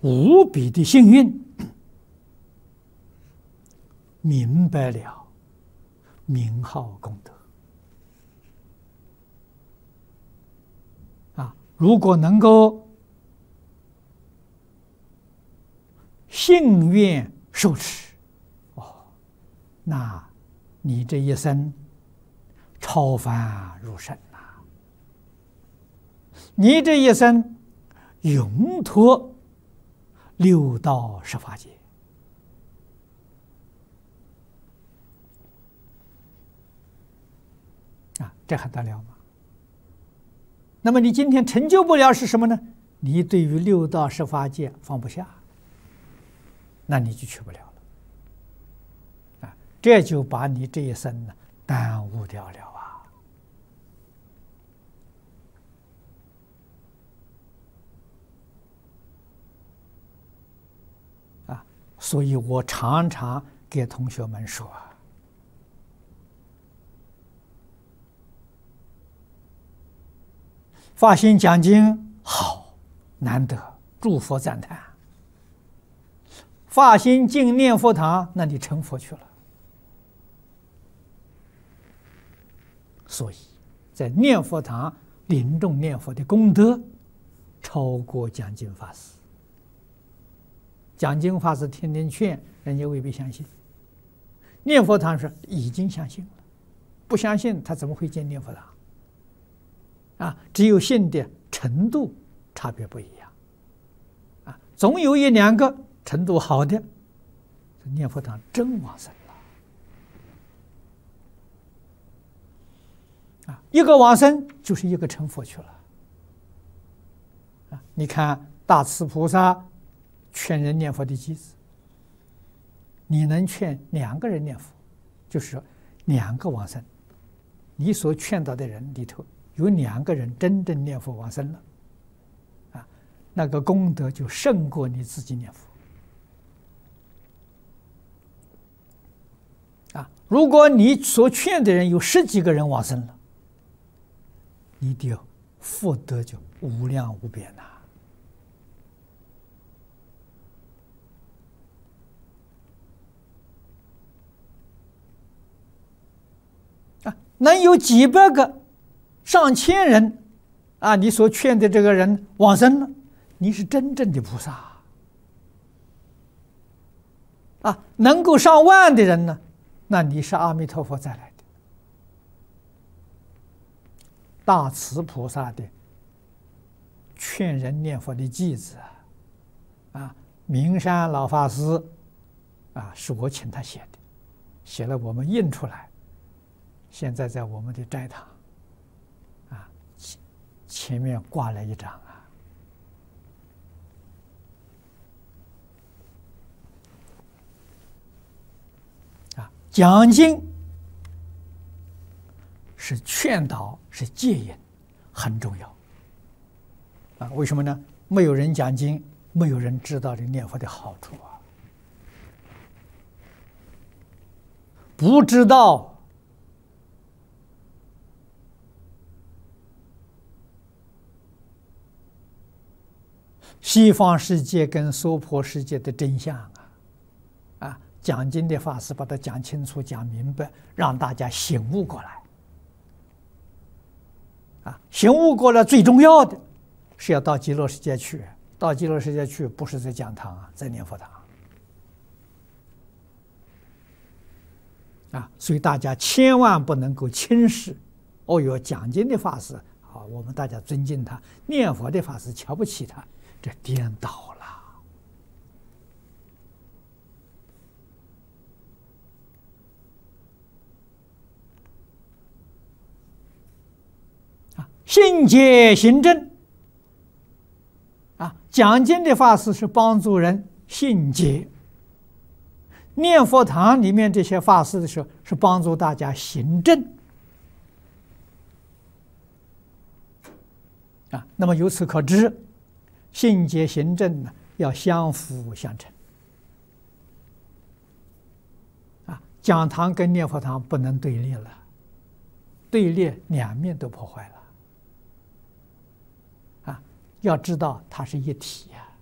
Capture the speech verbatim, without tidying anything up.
无比的幸运，明白了名号功德啊！如果能够信愿受持，哦，那你这一生超凡入圣呐！你这一生永脱六道十法界啊，这还得了吗？那么你今天成就不了是什么呢？你对于六道十法界放不下，那你就去不了了啊！这就把你这一生呢耽误掉了啊！啊，所以我常常给同学们说啊，发心讲经好，难得，诸佛赞叹；发心进念佛堂，那你成佛去了。所以，在念佛堂临终念佛的功德，超过讲经法师。讲经法师天天劝人家，未必相信；念佛堂是已经相信了，不相信他怎么会建念佛堂？啊，只有信的程度差别不一样，啊，总有一两个程度好的，念佛堂真往生了，啊，一个往生就是一个成佛去了，啊，你看大慈菩萨劝人念佛的机子，你能劝两个人念佛，就是说两个往生，你所劝导的人里头有两个人真正念佛往生了，啊，那个功德就胜过你自己念佛。啊，如果你所劝的人有十几个人往生了，你的福德就无量无边呐！啊，能有几百个、上千人，啊，你所劝的这个人往生了，你是真正的菩萨。啊，能够上万的人呢，那你是阿弥陀佛再来的。大慈菩萨的劝人念佛的偈子啊，啊，明山老法师啊，是我请他写的，写了我们印出来，现在在我们的斋堂啊前前面挂了一张啊。啊，讲经是劝导，是戒引，很重要。啊，为什么呢？没有人讲经，没有人知道这念佛的好处啊。不知道，西方世界跟娑婆世界的真相啊！啊，讲经的法师把它讲清楚、讲明白，让大家醒悟过来。啊，醒悟过来最重要的是要到极乐世界去。到极乐世界去，不是在讲堂啊，在念佛堂。啊，所以大家千万不能够轻视。哦哟，讲经的法师好，我们大家尊敬他；念佛的法师瞧不起他，这颠倒了。啊，信解行证。啊，讲经的法师是帮助人信解。念佛堂里面这些法师的时候，是帮助大家行正啊。那么由此可知，信解行正呢，要相辅相成啊。讲堂跟念佛堂不能对立了，对立两面都破坏了啊。要知道它是一体啊。